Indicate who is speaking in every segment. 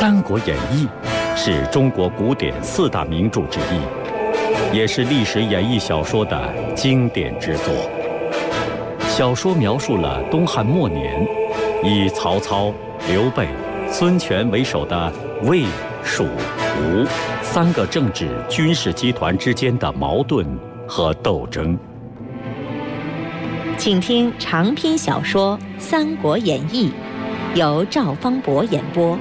Speaker 1: 三国演义》是中国古典4大名著之一，也是历史演义小说的经典之作。小说描述了东汉末年，以曹操、刘备、孙权为首的魏、蜀、吴3个政治军事集团之间的矛盾和斗争。
Speaker 2: 请听长篇小说《三国演义》，由赵方博演播。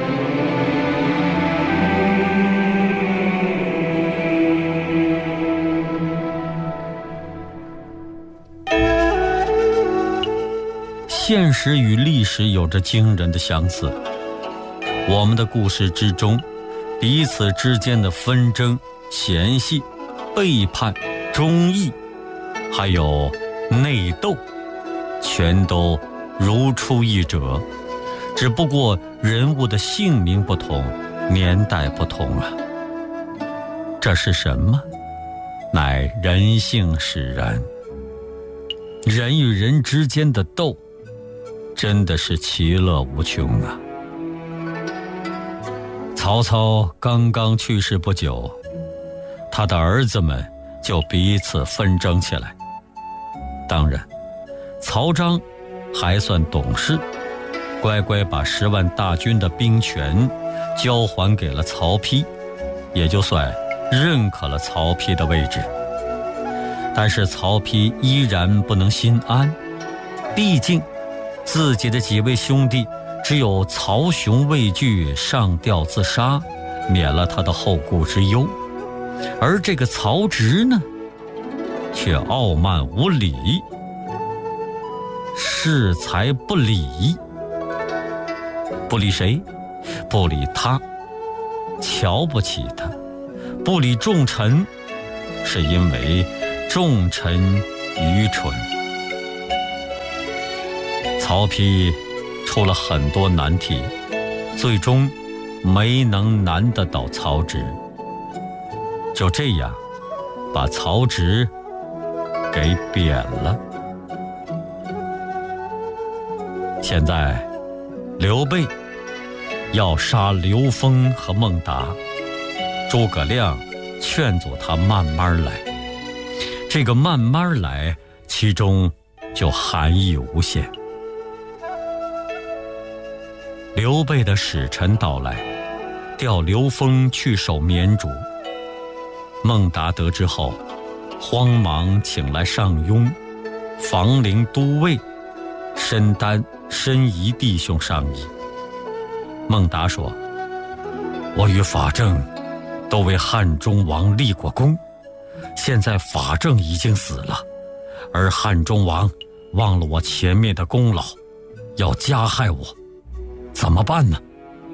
Speaker 3: 现实与历史有着惊人的相似。我们的故事之中，彼此之间的纷争、嫌隙、背叛、忠义，还有内斗，全都如出一辙，只不过人物的姓名不同，年代不同啊。这是什么？乃人性使然。人与人之间的斗，真的是其乐无穷啊。曹操刚刚去世不久，他的儿子们就彼此纷争起来。当然，曹彰还算懂事，乖乖把10万大军的兵权交还给了曹丕，也就算认可了曹丕的位置。但是曹丕依然不能心安，毕竟自己的几位兄弟只有曹雄畏惧上吊自杀，免了他的后顾之忧，而这个曹植呢，却傲慢无礼，恃才不理。不理谁？不理他，瞧不起他。不理重臣，是因为重臣愚蠢。曹丕出了很多难题，最终没能难得倒曹植，就这样把曹植给贬了。现在刘备要杀刘封和孟达，诸葛亮劝阻他慢慢来。这个慢慢来，其中就含义无限。刘备的使臣到来，调刘封去守绵竹。孟达得知后，慌忙请来上庸、房陵都尉申丹、申仪弟兄商议。孟达说：我与法正都为汉中王立过功，现在法正已经死了，而汉中王忘了我前面的功劳，要加害我，怎么办呢？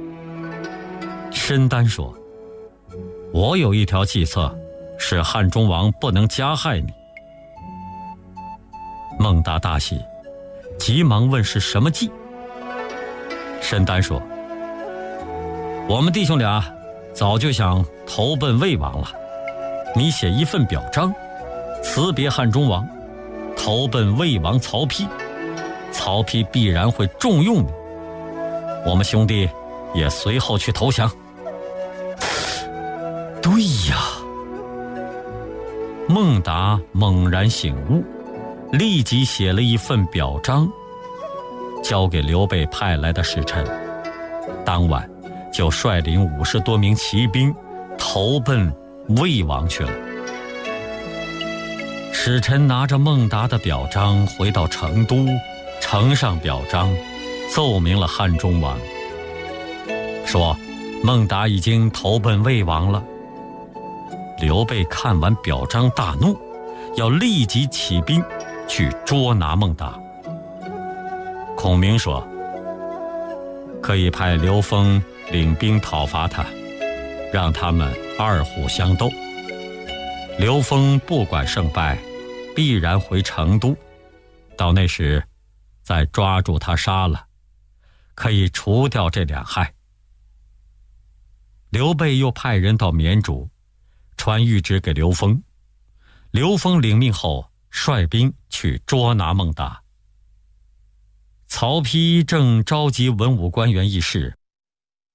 Speaker 3: 申丹说：我有一条计策，使汉中王不能加害你。孟达大喜，急忙问是什么计。申丹说：我们弟兄俩早就想投奔魏王了，你写一份表彰，辞别汉中王，投奔魏王曹丕，曹丕必然会重用你，我们兄弟也随后去投降。对呀，孟达猛然醒悟，立即写了一份表彰，交给刘备派来的使臣，当晚就率领50多名骑兵投奔魏王去了。使臣拿着孟达的表彰回到成都，呈上表彰，奏明了汉中王，说孟达已经投奔魏王了。刘备看完表彰大怒，要立即起兵去捉拿孟达。孔明说：可以派刘封领兵讨伐他，让他们2虎相斗。刘封不管胜败，必然回成都，到那时再抓住他杀了，可以除掉这2害。刘备又派人到绵竹，传谕旨给刘封。刘封领命后，率兵去捉拿孟达。曹丕正召集文武官员议事，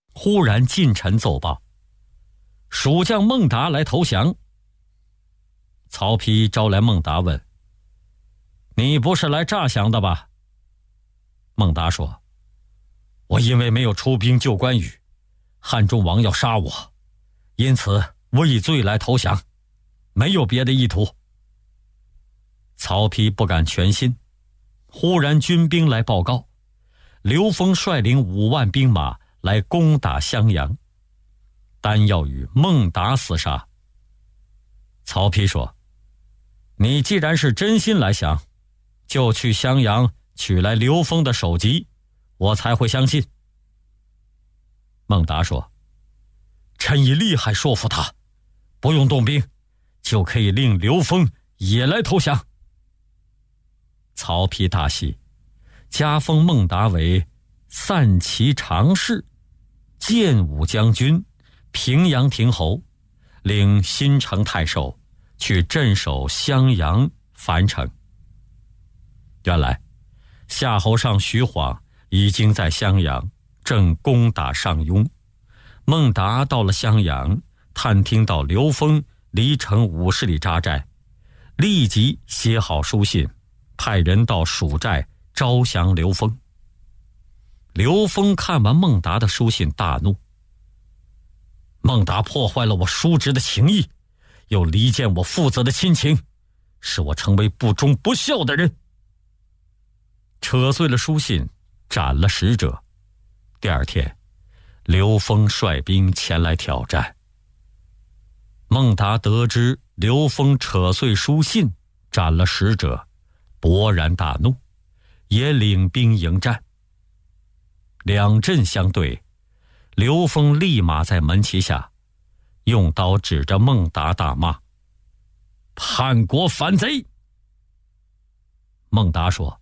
Speaker 3: 忽然近臣奏报，蜀将孟达来投降。曹丕招来孟达问：你不是来诈降的吧？孟达说：我因为没有出兵救关羽，汉中王要杀我，因此畏罪来投降，没有别的意图。曹丕不敢全信，忽然军兵来报告，刘封率领5万兵马来攻打襄阳，单要与孟达厮杀。曹丕说：你既然是真心来降，就去襄阳取来刘封的首级，我才会相信。孟达说：臣以厉害说服他，不用动兵，就可以令刘封也来投降。曹丕大喜，加封孟达为散骑常侍、建武将军、平阳亭侯，领新城太守，去镇守襄阳、樊城。原来夏侯尚徐晃已经在襄阳，正攻打上庸。孟达到了襄阳，探听到刘封离城50里扎寨，立即写好书信，派人到蜀寨招降刘封。刘封看完孟达的书信大怒，孟达破坏了我叔侄的情谊，又离间我父子的亲情，使我成为不忠不孝的人。扯碎了书信，斩了使者。第二天，刘封率兵前来挑战。孟达得知刘封扯碎书信，斩了使者，勃然大怒，也领兵迎战。两阵相对，刘封立马在门旗下，用刀指着孟达大骂：叛国反贼！孟达说：